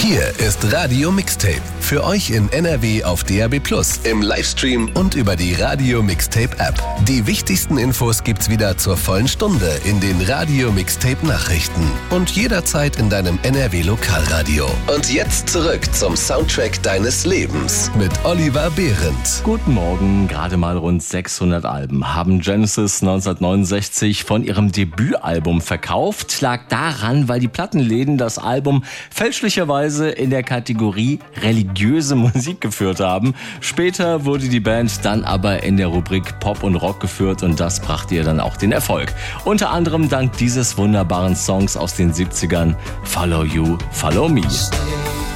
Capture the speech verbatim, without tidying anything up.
Hier ist Radio Mixtape. Für euch in N R W auf D A B plus, im Livestream und über die Radio Mixtape App. Die wichtigsten Infos gibt's wieder zur vollen Stunde in den Radio Mixtape Nachrichten und jederzeit in deinem N R W Lokalradio. Und jetzt zurück zum Soundtrack deines Lebens mit Oliver Behrendt. Guten Morgen. Gerade mal rund sechshundert Alben haben Genesis neunzehnhundertneunundsechzig von ihrem Debütalbum verkauft. Lag daran, weil die Plattenläden das Album fälschlicherweise in der Kategorie religiöse Musik geführt haben. Später wurde die Band dann aber in der Rubrik Pop und Rock geführt und das brachte ihr dann auch den Erfolg. Unter anderem dank dieses wunderbaren Songs aus den siebzigern, Follow You, Follow Me.